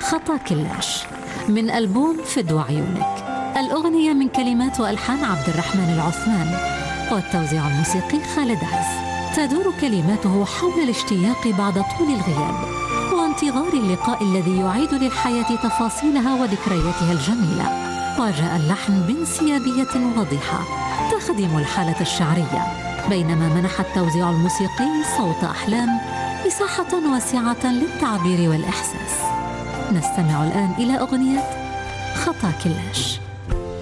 خطا كلاش من ألبوم فد وعيونك. الأغنية من كلمات وألحان عبد الرحمن العثمان، والتوزيع الموسيقي خالد عز. تدور كلماته حول الاشتياق بعد طول الغياب وانتظار اللقاء الذي يعيد للحياة تفاصيلها وذكرياتها الجميلة. وجاء اللحن بانسيابية واضحة تخدم الحالة الشعرية، بينما منح التوزيع الموسيقي صوت أحلام مساحة واسعة للتعبير والإحساس. نستمع الآن إلى أغنية خطا كلاش.